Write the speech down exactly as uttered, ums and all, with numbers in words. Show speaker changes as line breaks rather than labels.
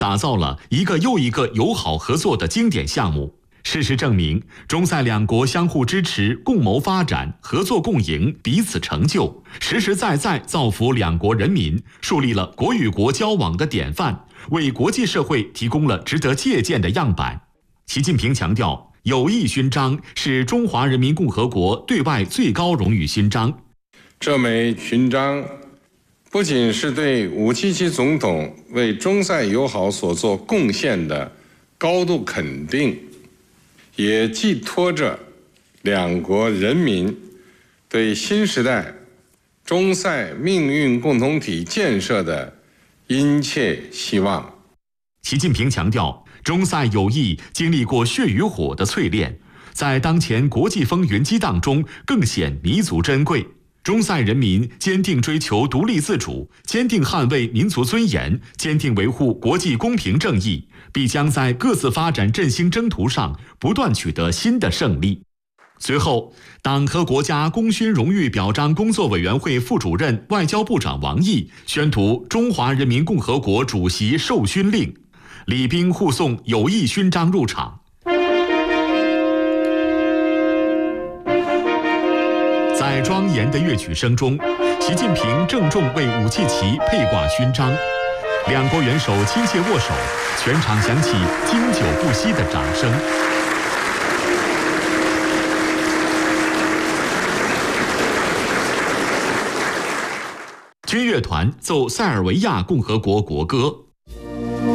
打造了一个又一个友好合作的经典项目。事实证明，中塞两国相互支持、共谋发展、合作共赢、彼此成就，实实在在造福两国人民，树立了国与国交往的典范，为国际社会提供了值得借鉴的样板。习近平强调，友谊勋章是中华人民共和国对外最高荣誉勋章。
这枚勋章不仅是对武契奇总统为中塞友好所做贡献的高度肯定，也寄托着两国人民对新时代中塞命运共同体建设的殷切希望。
习近平强调，中塞友谊经历过血与火的淬炼，在当前国际风云激荡中更显弥足珍贵。中塞人民坚定追求独立自主，坚定捍卫民族尊严，坚定维护国际公平正义，必将在各自发展振兴征途上不断取得新的胜利。随后，党和国家功勋荣誉表彰工作委员会副主任、外交部长王毅宣读中华人民共和国主席授勋令，礼宾护送友谊勋章入场。在庄严的乐曲声中，习近平郑重为武契奇佩挂勋章，两国元首亲切握手，全场响起经久不息的掌声。军乐团奏塞尔维亚共和国国歌。